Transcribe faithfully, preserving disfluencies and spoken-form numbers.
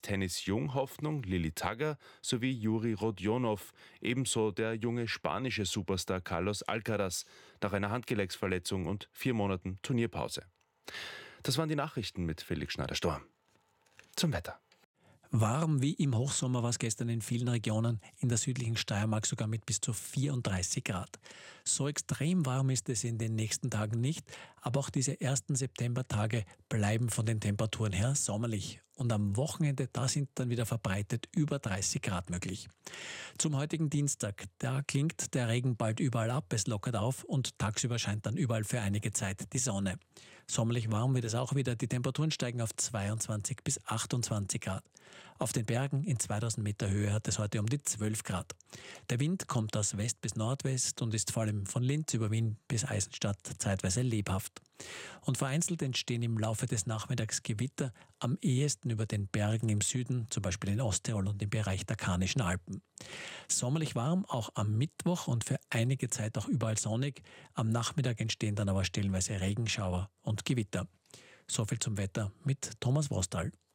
Tennis-Jung-Hoffnung Lili Tagger sowie Juri Rodionov, ebenso der junge spanische Superstar Carlos Alcaraz nach einer Handgelenksverletzung und vier Monaten Turnierpause. Das waren die Nachrichten mit Felix Schneider-Storm. Zum Wetter. Warm wie im Hochsommer war es gestern in vielen Regionen, in der südlichen Steiermark sogar mit bis zu vierunddreißig Grad. So extrem warm ist es in den nächsten Tagen nicht, aber auch diese ersten Septembertage bleiben von den Temperaturen her sommerlich. Und am Wochenende, da sind dann wieder verbreitet über dreißig Grad möglich. Zum heutigen Dienstag, da klingt der Regen bald überall ab, es lockert auf und tagsüber scheint dann überall für einige Zeit die Sonne. Sommerlich warm wird es auch wieder, die Temperaturen steigen auf zweiundzwanzig bis achtundzwanzig Grad. Auf den Bergen in zweitausend Meter Höhe hat es heute um die zwölf Grad. Der Wind kommt aus West bis Nordwest und ist vor allem von Linz über Wien bis Eisenstadt zeitweise lebhaft. Und vereinzelt entstehen im Laufe des Nachmittags Gewitter, am ehesten über den Bergen im Süden, zum Beispiel in Osttirol und im Bereich der Karnischen Alpen. Sommerlich warm, auch am Mittwoch und für einige Zeit auch überall sonnig. Am Nachmittag entstehen dann aber stellenweise Regenschauer und Gewitter. Soviel zum Wetter mit Thomas Wostal.